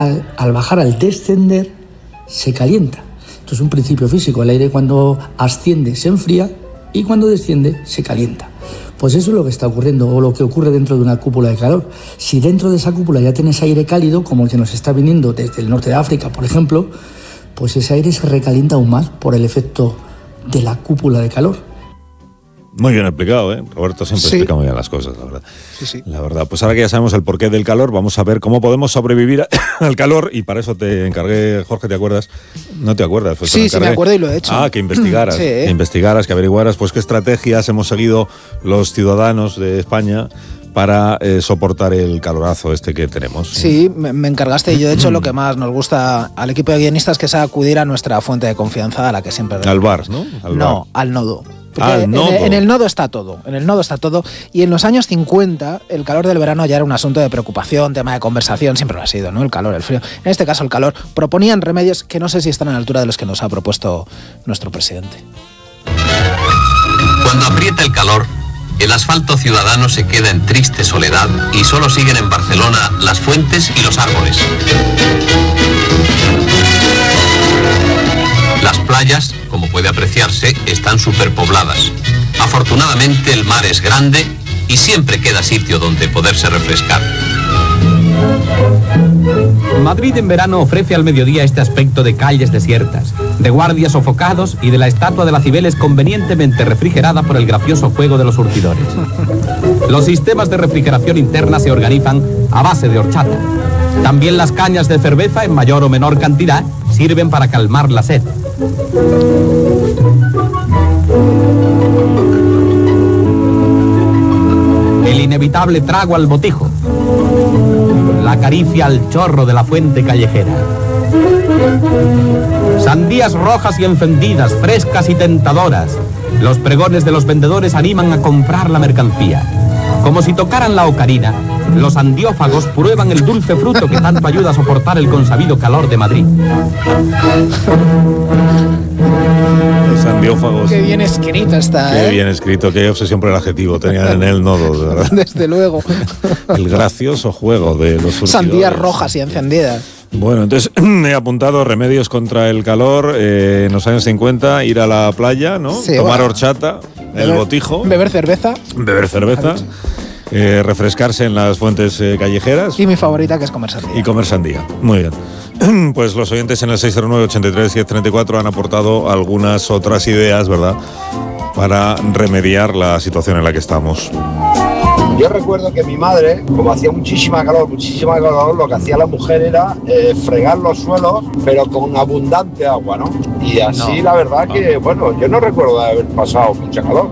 al bajar, al descender, se calienta. Esto es un principio físico. El aire cuando asciende se enfría y cuando desciende se calienta. Pues eso es lo que está ocurriendo, o lo que ocurre dentro de una cúpula de calor. Si dentro de esa cúpula ya tienes aire cálido, como el que nos está viniendo desde el norte de África, por ejemplo, pues ese aire se recalienta aún más por el efecto de la cúpula de calor. Muy bien explicado, ¿eh? Roberto siempre explica muy bien las cosas, la verdad. Sí. La verdad. Pues ahora que ya sabemos el porqué del calor, vamos a ver cómo podemos sobrevivir al calor, y para eso te encargué, Jorge, ¿te acuerdas? ¿No te acuerdas? Pues sí, me acuerdo y lo he hecho. Que investigaras, que averiguaras, pues qué estrategias hemos seguido los ciudadanos de España para soportar el calorazo que tenemos. Sí, me encargaste, y yo de hecho lo que más nos gusta al equipo de guionistas que es acudir a nuestra fuente de confianza, a la que siempre... Al bar, ¿no? Al nodo. Porque en el nodo está todo, y en los años 50 el calor del verano ya era un asunto de preocupación, tema de conversación, siempre lo ha sido, ¿no? El calor, el frío. En este caso el calor, proponían remedios que no sé si están a la altura de los que nos ha propuesto nuestro presidente. Cuando aprieta el calor, el asfalto ciudadano se queda en triste soledad y solo siguen en Barcelona las fuentes y los árboles. Las playas, como puede apreciarse, están superpobladas. Afortunadamente el mar es grande y siempre queda sitio donde poderse refrescar. Madrid en verano ofrece al mediodía este aspecto de calles desiertas, de guardias sofocados y de la estatua de la Cibeles convenientemente refrigerada por el gracioso fuego de los surtidores. Los sistemas de refrigeración interna se organizan a base de horchata. También las cañas de cerveza, en mayor o menor cantidad, sirven para calmar la sed. El inevitable trago al botijo. La caricia al chorro de la fuente callejera. Sandías rojas y encendidas, frescas y tentadoras. Los pregones de los vendedores animan a comprar la mercancía. Como si tocaran la ocarina, los andiófagos prueban el dulce fruto que tanto ayuda a soportar el consabido calor de Madrid. Los andiófagos. Qué bien escrito está, Qué bien escrito, qué obsesión por el adjetivo tenía en el nodo, de verdad. Desde luego. El gracioso juego de los surtidores. Sandías rojas y encendidas. Bueno, entonces he apuntado remedios contra el calor en los años 50, ir a la playa, ¿no? Sí, tomar horchata, el botijo. Beber cerveza. Refrescarse en las fuentes callejeras. Y mi favorita, que es comer sandía. Y comer sandía. Muy bien. Pues los oyentes en el 609-83-1034 han aportado algunas otras ideas, ¿verdad?, para remediar la situación en la que estamos. Yo recuerdo que mi madre, como hacía muchísima calor, lo que hacía la mujer era fregar los suelos, pero con abundante agua, ¿no? Y así la verdad que, bueno, yo no recuerdo de haber pasado mucha calor.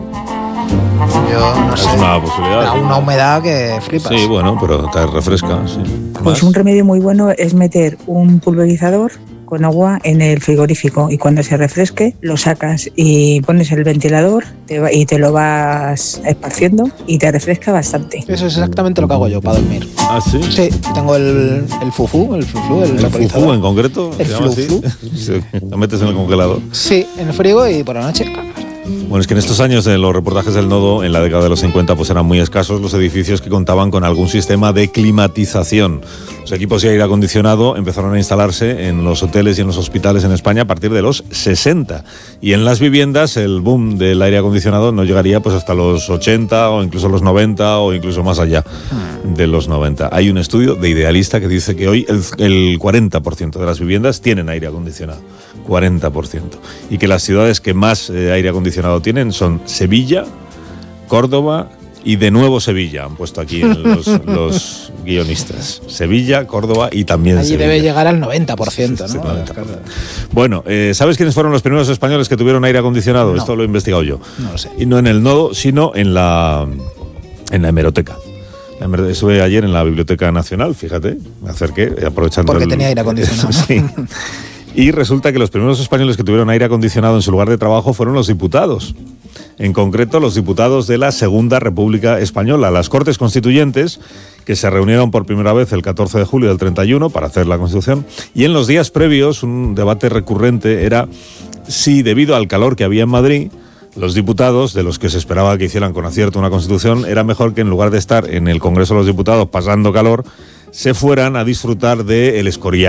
Yo no sé. Es una posibilidad. Una humedad que flipas. Sí, bueno, pero te refresca, sí. Pues un remedio muy bueno es meter un pulverizador con agua en el frigorífico, y cuando se refresque lo sacas y pones el ventilador y te lo vas esparciendo y te refresca bastante. Eso es exactamente lo que hago yo para dormir. ¿Ah, sí? Sí, tengo el fufú, el fufú en concreto. El fufú. Lo metes en el congelador. Sí, en el frigo, y por la noche... Bueno, es que en estos años de los reportajes del nodo, en la década de los 50, pues eran muy escasos los edificios que contaban con algún sistema de climatización. Los equipos de aire acondicionado empezaron a instalarse en los hoteles y en los hospitales en España a partir de los 60. Y en las viviendas el boom del aire acondicionado no llegaría pues hasta los 80 o incluso los 90 o incluso más allá de los 90. Hay un estudio de Idealista que dice que hoy el 40% de las viviendas tienen aire acondicionado. 40%. Y que las ciudades que más aire acondicionado tienen son Sevilla, Córdoba y de nuevo Sevilla. Han puesto aquí los guionistas. Sevilla, Córdoba y también allí Sevilla. Debe llegar al 90%, ¿no? Sí, 90%. Bueno, ¿sabes quiénes fueron los primeros españoles que tuvieron aire acondicionado? No. Esto lo he investigado yo. No lo sé. Y no en el nodo, sino en la hemeroteca. Estuve ayer en la Biblioteca Nacional, fíjate, me acerqué aprovechando. Porque tenía aire acondicionado. Sí. Y resulta que los primeros españoles que tuvieron aire acondicionado en su lugar de trabajo fueron los diputados. En concreto, los diputados de la Segunda República Española, las Cortes Constituyentes, que se reunieron por primera vez el 14 de julio del 31 para hacer la Constitución. Y en los días previos, un debate recurrente era si, debido al calor que había en Madrid, los diputados, de los que se esperaba que hicieran con acierto una Constitución, era mejor que en lugar de estar en el Congreso de los Diputados pasando calor, se fueran a disfrutar del Escorial.